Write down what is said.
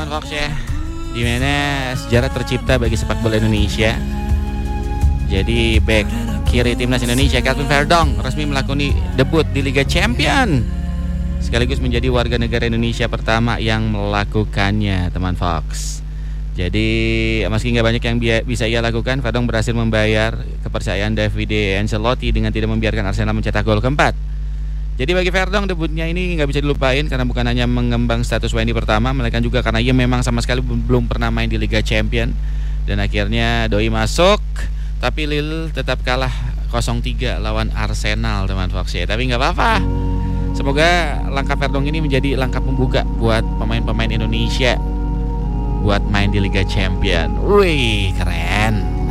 teman Fox ya, dimana sejarah tercipta bagi sepak bola Indonesia. Jadi back kiri timnas Indonesia Kelvin Verdong resmi melakoni debut di Liga Champion, sekaligus menjadi warga negara Indonesia pertama yang melakukannya, teman Fox. Jadi meski nggak banyak yang bisa ia lakukan, Verdong berhasil membayar kepercayaan Davide Ancelotti dengan tidak membiarkan Arsenal mencetak gol keempat. Jadi bagi Verdong, debutnya ini nggak bisa dilupain karena bukan hanya mengembang status WNI pertama, melainkan juga karena ia memang sama sekali belum pernah main di Liga Champion. Dan akhirnya doi masuk, tapi Lille tetap kalah 0-3 lawan Arsenal, teman Fox ya. Tapi nggak apa-apa. Semoga langkah Verdong ini menjadi langkah pembuka buat pemain-pemain Indonesia buat main di Liga Champion. Wih, keren.